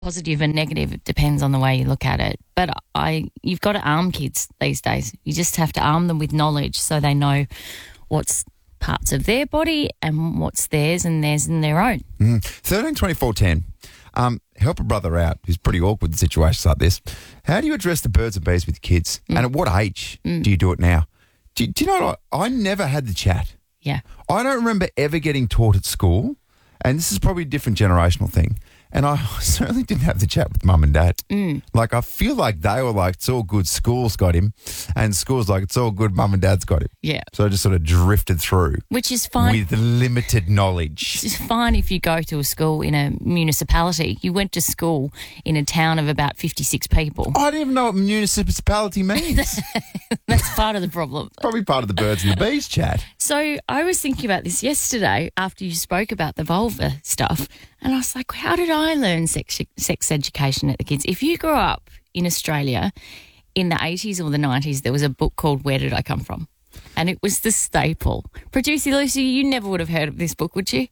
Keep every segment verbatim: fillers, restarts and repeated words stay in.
Positive and negative, it depends on the way you look at it. But I, you've got to arm kids these days. You just have to arm them with knowledge so they know what's parts of their body and what's theirs and theirs and their own. Mm. thirteen twenty-four ten. Um, help a brother out who's pretty awkward in situations like this. How do you address the birds and bees with your kids? Mm. And at what age mm. do you do it now? Do, do you know what? I, I never had the chat. Yeah. I don't remember ever getting taught at school, and this is probably a different generational thing. And I certainly didn't have the chat with mum and dad. Mm. Like, I feel like they were like, it's all good, school's got him. And school's like, it's all good, mum and dad's got him. Yeah. So I just sort of drifted through. Which is fine. With limited knowledge. It's fine if you go to a school in a municipality. You went to school in a town of about fifty-six people. I don't even know what municipality means. That's part of the problem. Probably part of the birds and the bees chat. So I was thinking about this yesterday after you spoke about the vulva stuff. And I was like, how did I learn sex, sex education at the kids? If you grew up in Australia in the eighties or the nineties, there was a book called Where Did I Come From? And it was the staple. Producer Lucy, you never would have heard of this book, would you?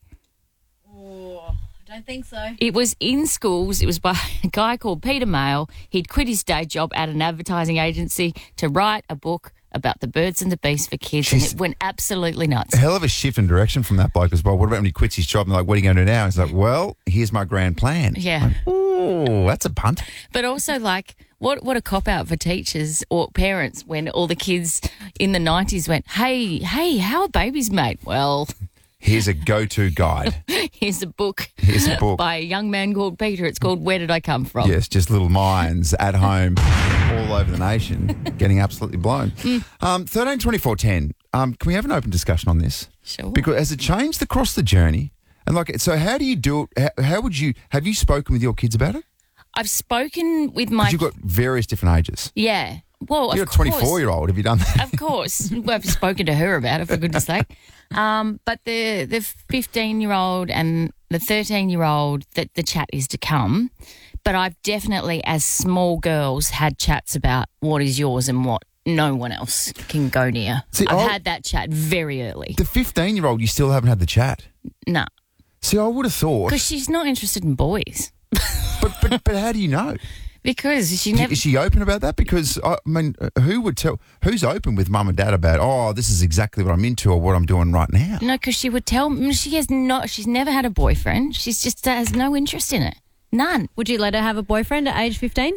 Oh, I don't think so. It was in schools. It was by a guy called Peter Mayle. He'd quit his day job at an advertising agency to write a book about the birds and the bees for kids, Jeez. And it went absolutely nuts. A hell of a shift in direction from that bloke as well. What about when he quits his job and like, what are you going to do now? He's like, well, here's my grand plan. Yeah. Like, oh, that's a punt. But also, like, what what a cop-out for teachers or parents when all the kids in the nineties went, hey, hey, how are babies made? Well... Here's a go-to guide. Here's a book. Here's a book. By a young man called Peter. It's called Where Did I Come From? Yes, just little minds at home all over the nation getting absolutely blown. Mm. Um, thirteen twenty-four ten, um, can we have an open discussion on this? Sure. Because has it changed across the journey? And like, so how do you do it? How, how would you, have you spoken with your kids about it? I've spoken with my... Because you've got various different ages. Yeah. Well, You're a twenty-four-year-old. Have you done that? Of course. Well, I've spoken to her about it, for goodness sake. Um, but the the fifteen-year-old and the thirteen-year-old, that the chat is to come. But I've definitely, as small girls, had chats about what is yours and what no one else can go near. See, I've I'll, had that chat very early. The fifteen-year-old, you still haven't had the chat? No. See, I would have thought... Because she's not interested in boys. but, but but how do you know? Because she never... Is she open about that? Because, I mean, who would tell... Who's open with mum and dad about, oh, this is exactly what I'm into or what I'm doing right now? No, because she would tell... She has not... She's never had a boyfriend. She's just has no interest in it. None. Would you let her have a boyfriend at age fifteen?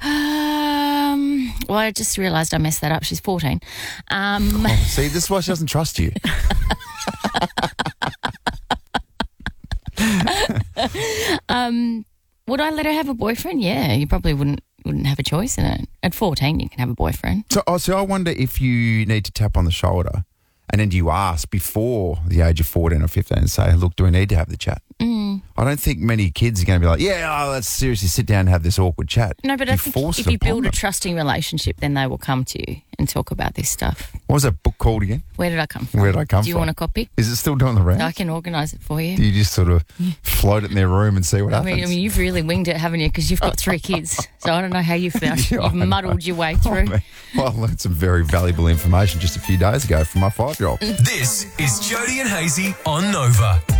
Um, well, I just realised I messed that up. She's fourteen. Um, oh, see, this is why she doesn't trust you. um... Would I let her have a boyfriend? Yeah, you probably wouldn't wouldn't have a choice in it. At fourteen, you can have a boyfriend. So, oh, so I wonder if you need to tap on the shoulder and then do you ask before the age of fourteen or fifteen and say, look, do we need to have the chat? Mm. I don't think many kids are going to be like, yeah, oh, let's seriously sit down and have this awkward chat. No, but you I think if you build them. a trusting relationship, then they will come to you and talk about this stuff. What was that book called again? Where Did I Come From? Where Did I Come From? Do you from? want a copy? Is it still doing the rounds? I can organise it for you. Do you just sort of float it in their room and see what I happens? mean, I mean, you've really winged it, haven't you? Because you've got three kids. So I don't know how you found yeah, You've muddled your way through. Oh, well, I learned some very valuable information just a few days ago from my five-year-old. This is Jody and Hazy on Nova.